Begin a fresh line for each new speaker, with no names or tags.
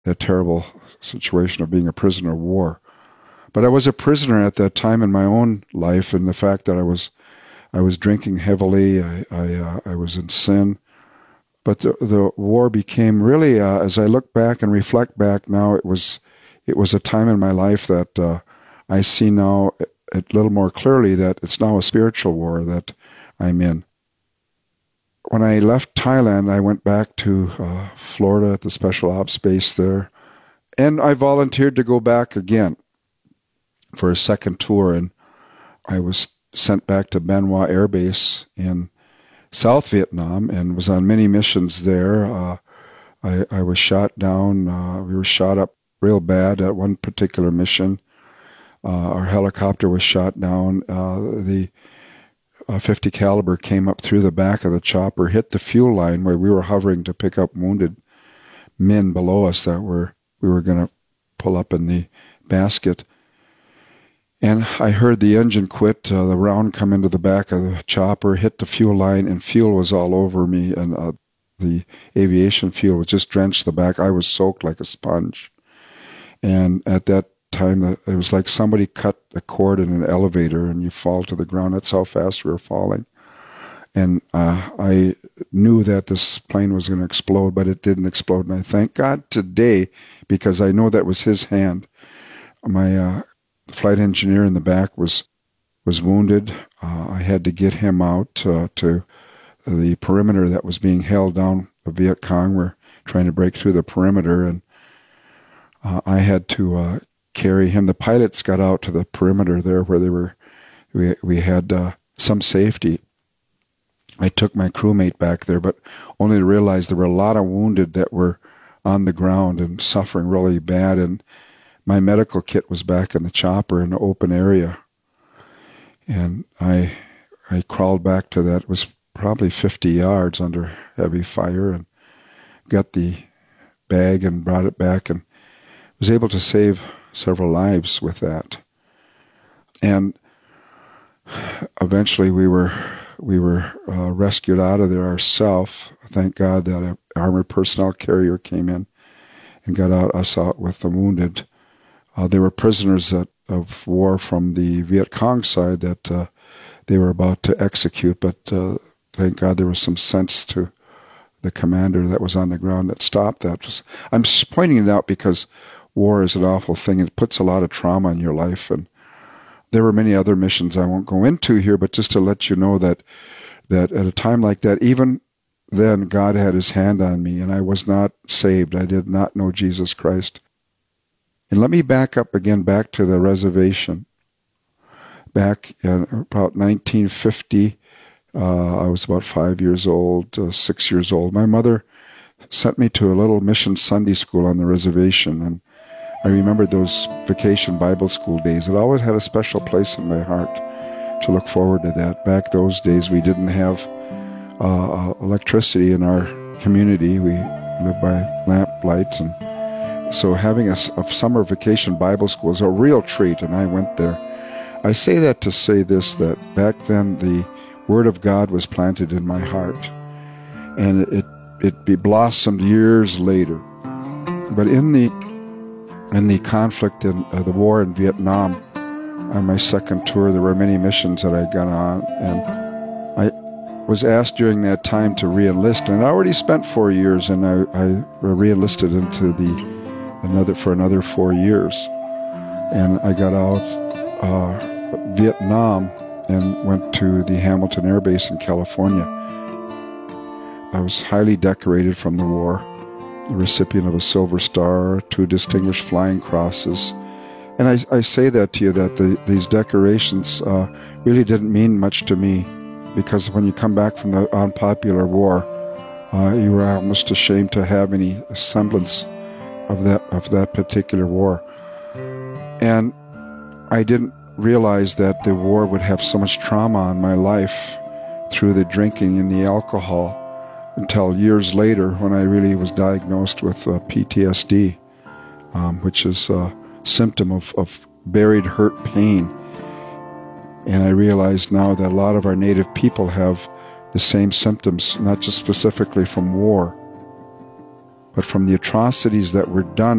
that terrible situation of being a prisoner of war. But I was a prisoner at that time in my own life, and the fact that I was drinking heavily, I was in sin. But the war became really, as I look back and reflect back now, it was a time in my life that I see now a little more clearly that it's now a spiritual war that I'm in. When I left Thailand, I went back to Florida at the Special Ops base there, and I volunteered to go back again for a second tour, and I was sent back to Ban Hoa Air Base in South Vietnam and was on many missions there. I was shot down. We were shot up real bad at one particular mission. Our helicopter was shot down. The 50 caliber came up through the back of the chopper, hit the fuel line where we were hovering to pick up wounded men below us that we were going to pull up in the basket. And I heard the engine quit, the round come into the back of the chopper, hit the fuel line, and fuel was all over me, and the aviation fuel was just drenched the back. I was soaked like a sponge. And at that time, it was like somebody cut a cord in an elevator and you fall to the ground. That's how fast we were falling. And I knew that this plane was going to explode, but it didn't explode. And I thank God today, because I know that was His hand. My flight engineer in the back was wounded. I had to get him out to the perimeter that was being held down. The Viet Cong were trying to break through the perimeter, and I had to carry him. The pilots got out to the perimeter there where we had some safety. I took my crewmate back there, but only to realize there were a lot of wounded that were on the ground and suffering really bad, and my medical kit was back in the chopper in the open area. And I crawled back to that. It was probably 50 yards under heavy fire, and got the bag and brought it back and was able to save several lives with that. And eventually we were rescued out of there ourselves. Thank God that an armored personnel carrier came in and got us out with the wounded. They were prisoners of war from the Viet Cong side that they were about to execute, but thank God there was some sense to the commander that was on the ground that stopped that. I'm just pointing it out because war is an awful thing. It puts a lot of trauma in your life, and there were many other missions I won't go into here, but just to let you know that at a time like that, even then, God had His hand on me, and I was not saved. I did not know Jesus Christ. And let me back up again, back to the reservation. Back in about 1950, I was about 5 years old, 6 years old. My mother sent me to a little mission Sunday school on the reservation, and I remember those vacation Bible school days. It always had a special place in my heart to look forward to that. Back those days, we didn't have electricity in our community. We lived by lamp lights, and so having a summer vacation Bible school is a real treat, and I went there. I say that to say this, that back then the Word of God was planted in my heart, and it blossomed years later. But in the conflict in the war in Vietnam, on my second tour, there were many missions that I got on, and I was asked during that time to re-enlist, and I already spent 4 years, and I re-enlisted into for another 4 years. And I got out Vietnam and went to the Hamilton Air Base in California. I was highly decorated from the war, the recipient of a Silver Star, 2 Distinguished Flying Crosses. And I say that to you, that these decorations really didn't mean much to me, because when you come back from the unpopular war, you were almost ashamed to have any semblance of that particular war. And I didn't realize that the war would have so much trauma on my life through the drinking and the alcohol until years later, when I really was diagnosed with PTSD, which is a symptom of buried hurt pain. And I realize now that a lot of our native people have the same symptoms, not just specifically from war. but from the atrocities that were done